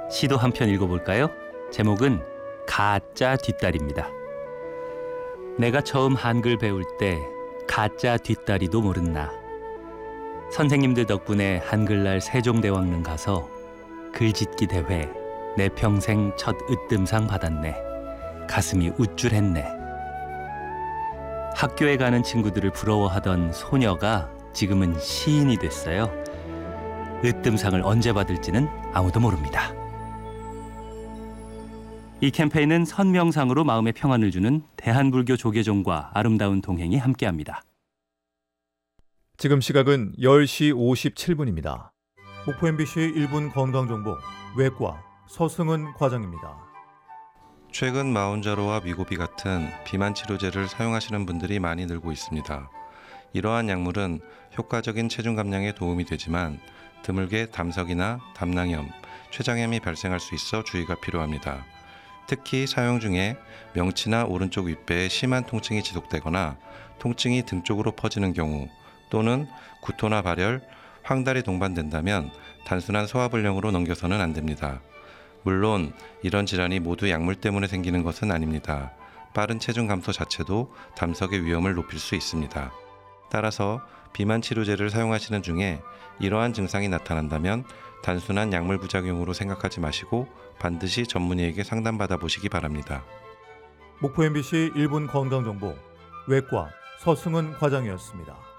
시도 한 편 읽어볼까요? 제목은 가짜 뒷다리입니다. 내가 처음 한글 배울 때 가짜 뒷다리도 모른 나. 선생님들 덕분에 한글날 세종대왕릉 가서 글짓기 대회 내 평생 첫 으뜸상 받았네. 가슴이 우쭐했네. 학교에 가는 친구들을 부러워하던 소녀가 지금은 시인이 됐어요. 으뜸상을 언제 받을지는 아무도 모릅니다. 이 캠페인은 선명상으로 마음의 평안을 주는 대한불교 조계종과 아름다운 동행이 함께합니다. 지금 시각은 10시 57분입니다. 목포 MBC 1분 건강정보 외과 서승은 과장입니다. 최근 마운자로와 미고비 같은 비만 치료제를 사용하시는 분들이 많이 늘고 있습니다. 이러한 약물은 효과적인 체중 감량에 도움이 되지만 드물게 담석이나 담낭염, 췌장염이 발생할 수 있어 주의가 필요합니다. 특히 사용 중에 명치나 오른쪽 윗배에 심한 통증이 지속되거나 통증이 등 쪽으로 퍼지는 경우 또는 구토나 발열, 황달이 동반된다면 단순한 소화불량으로 넘겨서는 안 됩니다. 물론 이런 질환이 모두 약물 때문에 생기는 것은 아닙니다. 빠른 체중 감소 자체도 담석의 위험을 높일 수 있습니다. 따라서 비만 치료제를 사용하시는 중에 이러한 증상이 나타난다면 단순한 약물 부작용으로 생각하지 마시고 반드시 전문의에게 상담받아 보시기 바랍니다. 목포 MBC 1분 건강정보 외과 서승은 과장이었습니다.